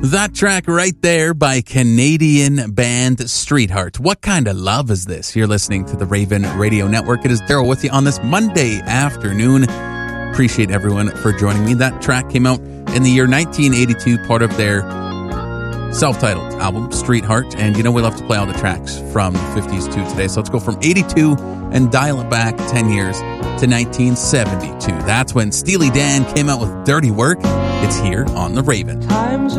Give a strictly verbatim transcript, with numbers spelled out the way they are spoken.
That track right there by Canadian band Streetheart. What kind of love is this? You're listening to the Raven Radio Network. It is Daryl with you on this Monday afternoon. Appreciate everyone for joining me. That track came out in the year nineteen eighty-two, part of their self-titled album, Streetheart. And you know we love to play all the tracks from the fifties to today. So let's go from eighty-two and dial it back ten years to nineteen seventy-two. That's when Steely Dan came out with Dirty Work. It's here on the Raven. Times